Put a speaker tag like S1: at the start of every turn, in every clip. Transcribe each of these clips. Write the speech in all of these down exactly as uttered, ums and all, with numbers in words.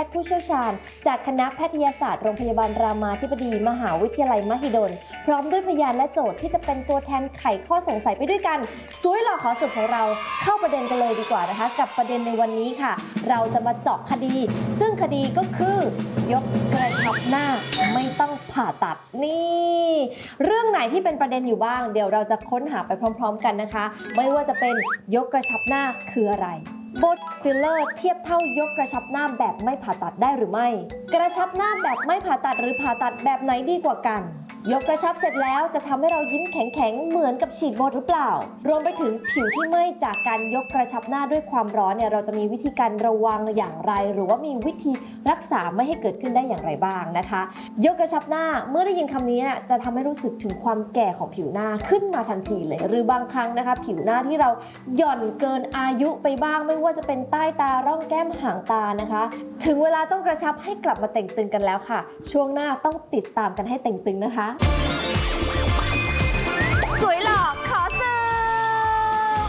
S1: ทย์ผู้เชี่ยวชาญจากคณะแพทยศาสตร์โรงพยาบาลรามาธิบดีมหาวิทยาลัยมหิดลพร้อมด้วยพยานและโจทย์ที่จะเป็นตัวแทนไขข้อสงสัยไปด้วยกันสวยหล่อขอสืบของเราเข้าประเด็นกันเลยดีกว่านะคะกับประเด็นในวันนี้ค่ะเราจะมาเจาะคดีซึ่งคดีก็คือยกกระชับหน้าไม่ต้องผ่าตัดนี่เรื่องไหนที่เป็นประเด็นอยู่บ้างเดี๋ยวเราจะค้นหาไปพร้อมๆกันนะคะไม่ว่าจะเป็นยกกระชับหน้าคืออะไรโบทฟิลเลอร์เทียบเท่ายกกระชับหน้าแบบไม่ผ่าตัดได้หรือไม่กระชับหน้าแบบไม่ผ่าตัดหรือผ่าตัดแบบไหนดีกว่ากันยกกระชับเสร็จแล้วจะทำให้เรายิ้มแข็งๆเหมือนกับฉีดโบทหรือเปล่ารวมไปถึงผิวที่ไหม้จากการยกกระชับหน้าด้วยความร้อนเนี่ยเราจะมีวิธีการระวังอย่างไรหรือว่ามีวิธีรักษาไม่ให้เกิดขึ้นได้อย่างไรบ้างนะคะยกกระชับหน้าเมื่อได้ยินคำนี้จะทำให้รู้สึกถึงความแก่ของผิวหน้าขึ้นมาทันทีเลยหรือบางครั้งนะคะผิวหน้าที่เราหย่อนเกินอายุไปบ้างไม่ว่าจะเป็นใต้ตาร่องแก้มหางตานะคะถึงเวลาต้องกระชับให้กลับมาเต่งตึงกันแล้วค่ะช่วงหน้าต้องติดตามกันให้เต่งตึงนะคะสวยหล่อขอสืบ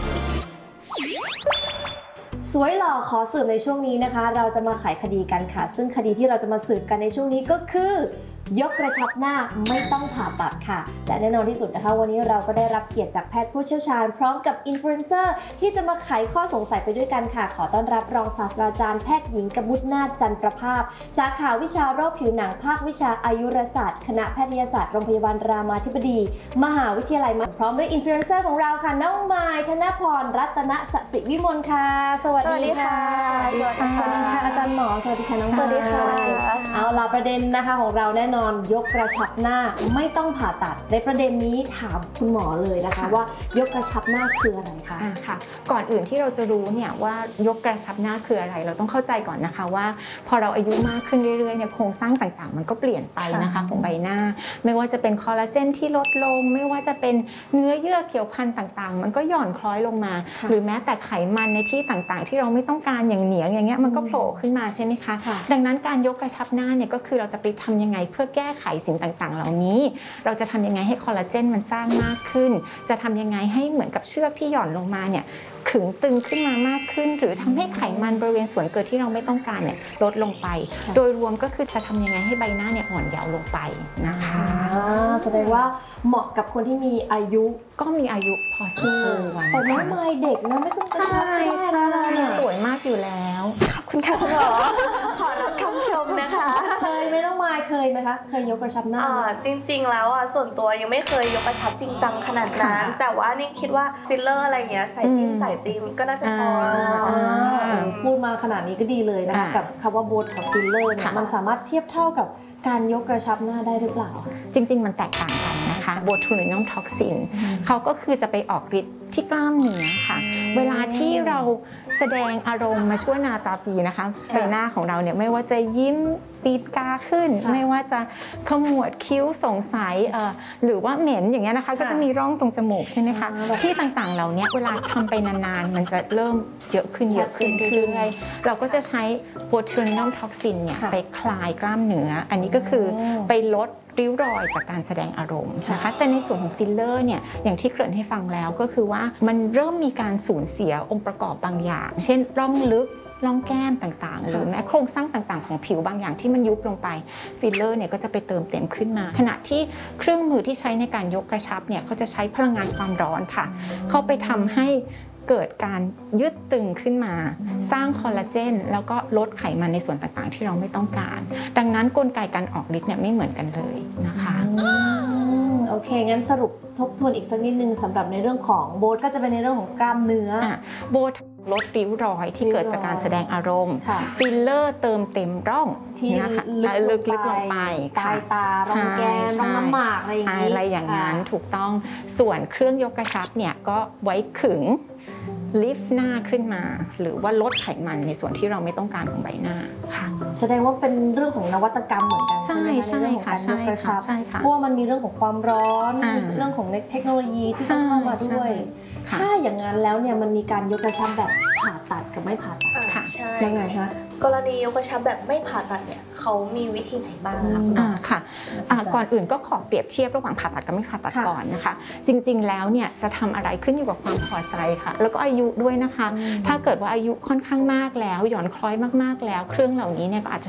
S1: สวยหล่อขอสืบในช่วงนี้นะคะเราจะมาไขคดีกันค่ะซึ่งคดีที่เราจะมาสืบกันในช่วงนี้ก็คือยกกระชับหน้าไม่ต้องผ่าตัดค่ะและแน่นอนที่สุดนะคะวันนี้เราก็ได้รับเกียรติจากแพทย์ผู้เชี่ยวชาญพร้อมกับอินฟลูเอนเซอร์ที่จะมาไขข้อสงสัยไปด้วยกันค่ะขอต้อนรับรองศาสตราจารย์แพทย์หญิงกมุษนาถจันทร์ประภาสสาขาวิชาโรคผิวหนังภาควิชาอายุรศาสตร์คณะแพทยศาสตร์โรงพยาบาลรามาธิบดีมหาวิทยาลัยพร้อมด้วยอินฟลูเอนเซอร์ของเราค่ะน้องไมล์ธนพรรัตนสสิวิมลค่ะสวัสดีค่ะสวัสดีค่ะอาจารย์หมอสวัสดีค่ะน้องไมล์สวัสดีค่ะเอาล่ะประเด็นนะคะของเราแน่นอนยกกระชับหน้าไม่ต้องผ่าตัดในประเด็นนี้ถามคุณหมอเลยนะคะว่ายกกระชับหน้าคืออะไรคะ
S2: อ่าค่ะก่อนอื่นที่เราจะรู้เนี่ยว่ายกกระชับหน้าคืออะไรเราต้องเข้าใจก่อนนะคะว่าพอเราอายุมากขึ้นเรื่อยๆเนี่ยโครงสร้างต่างๆมันก็เปลี่ยนไปนะคะของใบหน้าไม่ว่าจะเป็นคอลลาเจนที่ลดลงไม่ว่าจะเป็นเนื้อเยื่อเกี่ยวพันต่างๆมันก็หย่อนคล้อยลงมาหรือแม้แต่ไขมันในที่ต่างๆที่เราไม่ต้องการอย่างเหนียงอย่างเงี้ยมันก็โผล่ขึ้นมาใช่ไหมคะดังนั้นการยกกระชับหน้าเนี่ยก็คือเราจะไปทำยังไงเพื่อแก้ไขสิ่งต่างๆเหล่านี้เราจะทำยังไงให้คอลลาเจนมันสร้างมากขึ้นจะทำยังไงให้เหมือนกับเชือกที่หย่อนลงมาเนี่ยขึงตึงขึ้นมามากขึ้นหรือทำให้ไขมันบริเวณส่วนเกินที่เราไม่ต้องการเนี่ยลดลงไปโดยรวมก็คือจะทำยังไงให้ใบหน้าเนี่ยอ่อนเยาว์ลงไปนะคะ
S1: แสดงว่าเหมาะกับคนที่มีอายุ
S2: ก็มีอายุพอสมควร
S1: แต่น้องไมล์เด็กนะไม่ต้อง
S2: ใช่ใช่สวยมากอยู่แล้ว
S1: ขอบคุณค่ะคุณหมอขอรับคำชมนะคะเคยไหมน้องไมล์เคยไหมคะเคยยกกระชับหน้า
S3: จริงๆแล้วอ่ะส่วนตัวยังไม่เคยยกกระชับจริงจังขนาดนั้นแต่ว่านี่คิดว่าฟิลเลอร์อะไรเงี้ยใส่จิ้มใส่จิ้มก็น่าจะพอ
S1: พูดมาขนาดนี้ก็ดีเลยนะคะกับคำว่าโบท็อกซ์ฟิลเลอร์เนี่ยมันสามารถเทียบเท่ากับการยกกระชับหน้าได้หรือเปล่า
S2: จริงๆมันแตกต่างกันนะคะโบทูลินัมท็อกซินเขาก็คือจะไปออกฤทธิ์ที่กล้ามเนื้อค่ะเวลาที่เราแสดงอารมณ์มาชั่วนาตาปีนะคะใบหน้าของเราเนี่ยไม่ว่าจะยิ้มตีนกาขึ้นไม่ว่าจะขมวดคิ้วสงสัยหรือว่าเหม็นอย่างเงี้ยนะคะก็จะมีร่องตรงจมูกใช่ไหมคะที่ต่างๆเหล่านี้เวลาทำไปนานๆมันจะเริ่มเยอะขึ้นเยอะขึ้นเรื่อยๆเราก็จะใช้โบทูลินัมท็อกซินเนี่ยไปคลายกล้ามเนื้ออันนี้ก็คือไปลดริ้วรอยจากการแสดงอารมณ์นะคะแต่ในส่วนของฟิลเลอร์เนี่ยอย่างที่เกริ่นให้ฟังแล้วก็คือว่ามันเริ่มมีการสูญเสียองค์ประกอบบางอย่างเช่นร่องลึกร่องแก้มต่างๆหรือแม้โครงสร้างต่างๆของผิวบางอย่างที่มันยุบลงไปฟิลเลอร์เนี่ยก็จะไปเติมเต็มขึ้นมาขณะที่เครื่องมือที่ใช้ในการยกกระชับเนี่ยเขาจะใช้พลังงานความร้อนค่ะเข้าไปทำให้เกิดการยืดตึงขึ้นมาสร้างคอลลาเจนแล้วก็ลดไขมันในส่วนต่างๆที่เราไม่ต้องการดังนั้นกลไกการออกฤทธิ์เนี่ยไม่เหมือนกันเลยนะคะ
S1: โอเคงั้นสรุปทบทวนอีกสักนิดนึงสำหรับในเรื่องของโบทก็จะเป็นในเรื่องของกล้ามเนื้อ
S2: โบทลดริ้วรอยที่เกิดจากการแสดงอารมณ์ฟิลเลอร์เติมเต็มร่อง
S1: ที่ลึกๆลงไปใต้ตาร่องแก้มร่องน้ำหมากอะไรอย่างนี้
S2: อะไรอย่างนั้นถูกต้องส่วนเครื่องยกกระชับเนี่ยก็ไว้ขึงลิฟต์หน้าขึ้นมาหรือว่าลดไขมันในส่วนที่เราไม่ต้องการของใบหน้าค่ะ
S1: แสดงว่าเป็นเรื่องของนวัตกรรมเหมือนกันใช่ไหม
S2: ใช่
S1: ในเรื่องของการยกกระชับเพราะว่ามันมีเรื่องของความร้อนเรื่องของเทคโนโลยีที่ต้องเข้ามาด้วยถ้าอย่างนั้นแล้วเนี่ยมันมีการยกกระชับแบบผ่าตัดกับไม่ผ่าตัดยังไงคะ
S3: กรณียกกระชับแบบไม่ผ่าตัดเนี่ยเขามีวิธีไหนบ้างคะ
S2: อ่าค่ะก่อนอื่นก็ขอเปรียบเทียบระหว่างผ่าตัดกับไม่ผ่าตัดก่อนนะคะจริงๆแล้วเนี่ยจะทำอะไรขึ้นอยู่กับความพอใจค่ะแล้วก็อายุด้วยนะคะถ้าเกิดว่าอายุค่อนข้างมากแล้วหย่อนคล้อยมากๆแล้วเครื่องเหล่านี้เนี่ยก็อาจจะ